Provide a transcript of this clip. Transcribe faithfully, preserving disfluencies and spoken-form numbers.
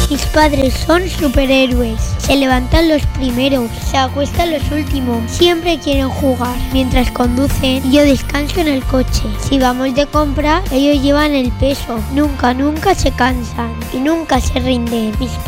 Mis padres son superhéroes. Se levantan los primeros, se acuestan los últimos. Siempre quieren jugar. Mientras conducen, yo descanso en el coche. Si vamos de compra, ellos llevan el peso. Nunca, nunca se cansan y nunca se rinden. Mis